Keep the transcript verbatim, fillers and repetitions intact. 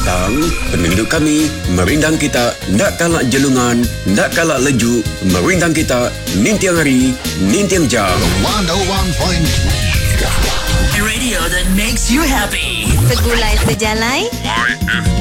Tang, penduduk kami, merindang kita, nak kalak jelungan, nak kalak leju, merindang kita, nintiang hari, nintiang jam. one oh one point three Radio that makes you happy. Segulai sejalai. Y F